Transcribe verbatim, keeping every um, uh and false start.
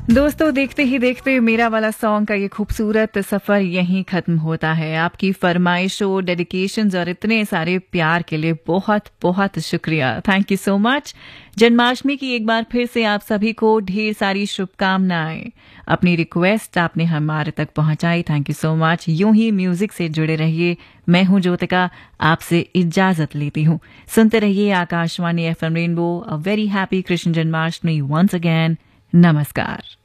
दोस्तों, देखते ही देखते मेरा वाला सॉन्ग का ये खूबसूरत सफर यहीं खत्म होता है। आपकी फरमाइशों, डेडिकेशंस और इतने सारे प्यार के लिए बहुत बहुत शुक्रिया। Thank you so much. Janmashtami की एक बार फिर से आप सभी को ढेर सारी शुभकामनाएं। अपनी रिक्वेस्ट आपने हमारे तक पहुंचाई, थैंक यू सो मच। यूं ही म्यूजिक से जुड़े रहिए। मैं हूं ज्योतिका, आपसे इजाजत लेती हूं। सुनते रहिए Akashvani F M rainbow. A very happy Krishna Janmashtami once again. नमस्कार।